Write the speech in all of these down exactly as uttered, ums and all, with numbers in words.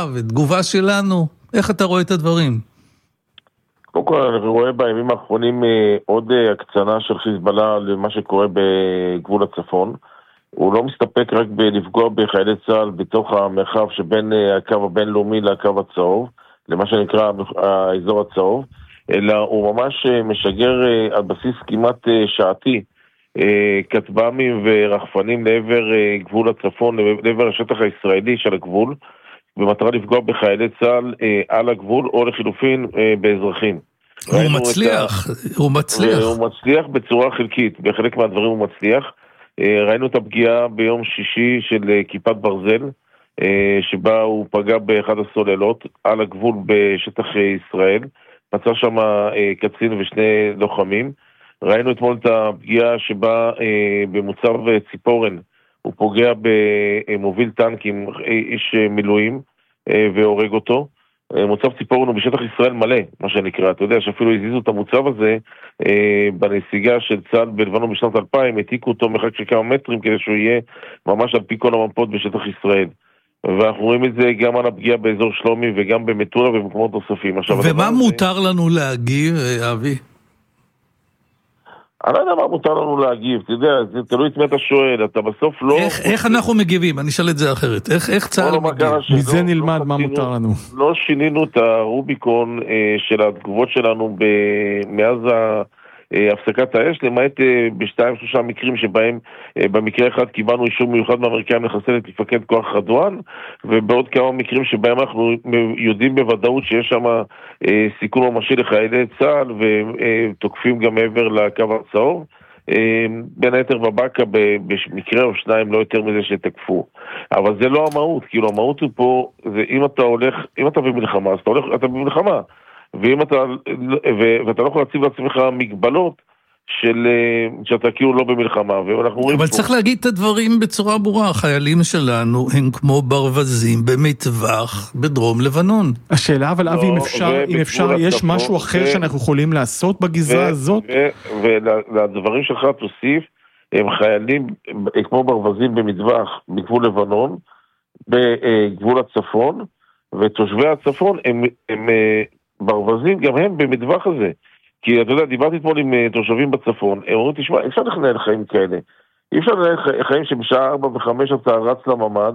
ותגובה שלנו. איך אתה רואה את הדברים? קודם כל, אני רואה בימים האחרונים עוד הקצנה של חיזבאללה למה שקורה בגבול הצפון. הוא לא מסתפק רק בלפגוע בחיילי צה"ל בתוך המרחב שבין הקו הבינלאומי לקו הצהוב, למה שנקרא האזור הצהוב, אלא הוא ממש משגר על בסיס כמעט שעתי כטב"מים ורחפנים לעבר גבול הצפון, לעבר השטח הישראלי של הגבול, במטרה לפגוע בחיילי צה"ל על הגבול או לחילופין באזרחים. הוא מצליח, הוא מצליח. הוא מצליח בצורה חלקית, בחלק מהדברים הוא מצליח. ראינו את הפגיעה ביום שישי של כיפת ברזל, שבה הוא פגע באחד הסוללות על הגבול בשטח ישראל, פצע שם קצין ושני לוחמים. ראינו אתמול את הפגיעה שבה במוצב ציפורן הוא פוגע במוביל טנקים, איש מילואים, והורג אותו. מוצב ציפורן הוא בשטח ישראל מלא, מה שנקרא. אתה יודע שאפילו הזיזו את המוצב הזה בנסיגה של צה"ל בלבנון בשנת אלפיים, העתיקו אותו מרחק של כמה מטרים כדי שהוא יהיה ממש על פי כל המפות בשטח ישראל. ואנחנו רואים את זה גם על הפגיעה באזור שלומי וגם במטולה ובמקומות נוספים. ומה מותר זה... לנו להגיב, אבי? אני לא יודע מה מותר לנו להגיב, אתה יודע, זה תלוי את מי אתה שואל, אתה בסוף לא... איך, איך אנחנו מגיבים? אני אשאל את זה אחרת. איך, איך צה"ל לא מגיב? מזה לא, נלמד לא מה שינו, מותר לנו. לא שינינו את הרוביקון אה, של התגובות שלנו ב... מאז ה... הפסקת האש, למעט בשתיים שלושה מקרים שבהם במקרה אחד קיבלנו אישור מיוחד מהאמריקאים לחסל את מפקד כוח רדואן, ובעוד כמה מקרים שבהם אנחנו יודעים בוודאות שיש שם סיכון ממשי לחיילי צה"ל ותוקפים גם מעבר לקו הצהוב, בין היתר בבקה במקרה או שניים לא יותר מזה שתקפו. אבל זה לא המהות, כאילו המהות הוא פה, זה אם אתה הולך, אם אתה במלחמה, אז אתה הולך, אתה במלחמה, ואם אתה, ואתה לא יכול להציב לעצמך מגבלות של, שאתה כאילו לא במלחמה. אבל צריך להגיד את הדברים בצורה ברורה. החיילים שלנו הם כמו ברווזים במטווח בדרום לבנון. השאלה אבל אבי, אם אפשר, אם אפשר, יש משהו אחר שאנחנו יכולים לעשות בגזרה הזאת? ולדברים שלך תוסיף, הם חיילים כמו ברווזים במטווח בגבול לבנון, בגבול הצפון, ותושבי הצפון הם, הם ברווזים גם הם במטווח הזה. כי אתה יודע, דיברתי אתמול עם תושבים בצפון, הם אומרים, תשמע, אי אפשר לנהל חיים כאלה. אי אפשר לנהל חיים שבשעה ארבע וחמש אתה רץ לממד,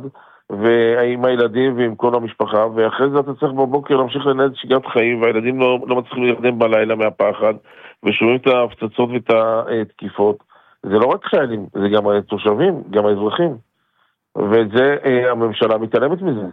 ועם הילדים ועם כל המשפחה, ואחרי זה אתה צריך בבוקר להמשיך לנהל שגרת חיים, והילדים לא, לא מצליחים להירדם בלילה מהפחד, ושומעים את ההפצצות ואת התקיפות. זה לא רק חיילים, זה גם התושבים, גם האזרחים. ואת זה הממשלה מתעלמת מזה.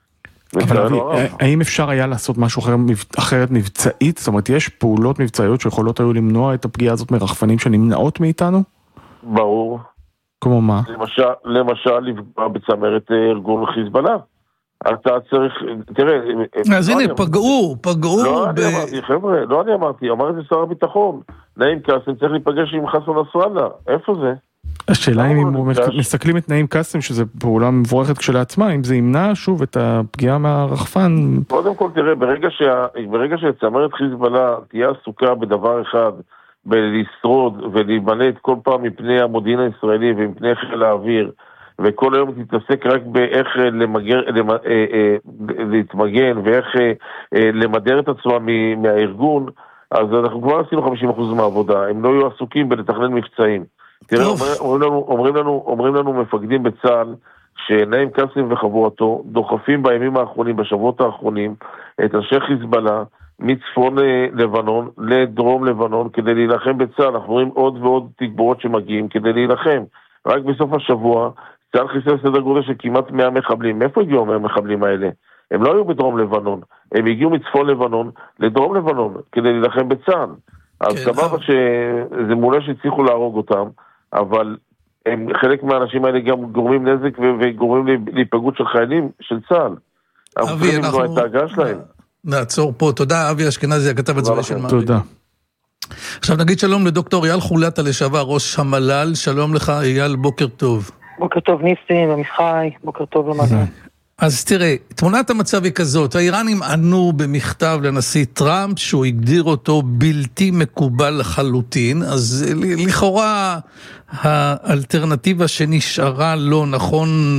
אבל האם אפשר היה לעשות משהו אחרת מבצעית? זאת אומרת, יש פעולות מבצעיות שיכולות היו למנוע את הפגיעה הזאת מרחפנים שנמנעות מאיתנו? ברור. כמו מה? למשל, למשל לפגוע בצמרת ארגון חיזבאללה. אתה צריך, תראה... אז הנה, פגעו, פגעו... לא אני אמרתי, חבר'ה, לא אני אמרתי, אמר את זה שר הביטחון. נעים קאסם צריך להיפגש עם חסן נסראללה. איפה זה? השאלה אם מסתכלים את נעים קאסם, שזו פעולה מבורכת כשלעצמה, אם זה ימנע שוב את הפגיעה מהרחפן. קודם כל תראה, ברגע שצמרת חיזבאללה תהיה עסוקה בדבר אחד, בלשרוד ולהיבלט כל פעם מפני המודיעין הישראלי ומפני חיל האוויר, וכל היום תתעסק רק באיך למגר, למ, אה, אה, להתמגן ואיך אה, אה, למדר את עצמה מהארגון, אז אנחנו כבר עשינו חמישים אחוז מהעבודה. הם לא יהיו עסוקים בלתכנן מבצעים. תראה, אומרים לנו, אומרים לנו, אומרים לנו מפקדים בצה"ל שנעים קאסם וחבורתו דוחפים בימים האחרונים, בשבועות האחרונים, את אנשי חיזבאללה מצפון לבנון לדרום לבנון כדי להילחם בצה"ל. אנחנו רואים עוד ועוד תגבורות שמגיעים כדי להילחם. רק בסוף השבוע צה"ל חיסל סדר גודל של כמעט מאה מחבלים. מאיפה הגיעו מאה מחבלים האלה? הם לא היו בדרום לבנון, הם הגיעו מצפון לבנון לדרום לבנון כדי להילחם בצה"ל. אז סבבה שזה מולה שהצליחו להרוג אותם, אבל הם, חלק מהאנשים האלה גם גורמים נזק וגורמים להיפגעות של חיילים של צה"ל. אבי, אנחנו נעצור פה. תודה, אבי אשכנזי, הכתב הצבאי של מעריב. תודה. עכשיו נגיד שלום לדוקטור אייל חולתה לשעבר, ראש המל"ל. שלום לך אייל, בוקר טוב. בוקר טוב ניסים ומיכאי, בוקר טוב למאזינים. אז תראה, תמונת המצב היא כזאת, האיראנים ענו במכתב לנשיא טראמפ שהוא הגדיר אותו בלתי מקובל לחלוטין, אז לכאורה האלטרנטיבה שנשארה לא נכון